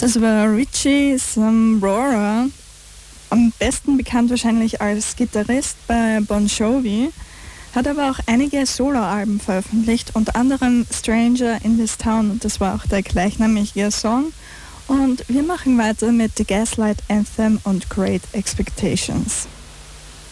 Das war Richie Sambora, am besten bekannt wahrscheinlich als Gitarrist bei Bon Jovi, hat aber auch einige Soloalben veröffentlicht, unter anderem Stranger in This Town, und das war auch der gleichnamige Song. Und wir machen weiter mit The Gaslight Anthem und Great Expectations.